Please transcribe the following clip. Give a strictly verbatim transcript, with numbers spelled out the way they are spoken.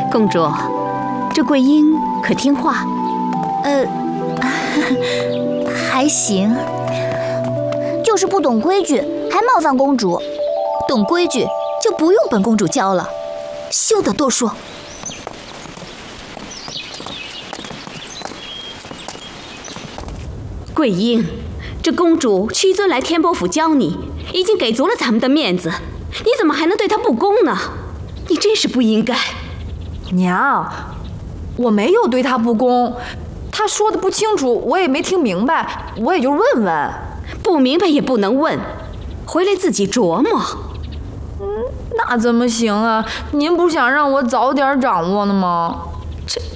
公主，这桂英可听话？ 呃，还行，就是不懂规矩，还冒犯公主。 懂规矩就不用本公主教了，休得多说。 桂英，这公主屈尊来天波府教你，已经给足了咱们的面子，你怎么还能对她不恭呢？你真是不应该。 娘，我没有对她不恭，她说的不清楚，我也没听明白，我也就问问。 不明白也不能问，回来自己琢磨。 嗯，那怎么行啊？您不想让我早点掌握呢吗？ 这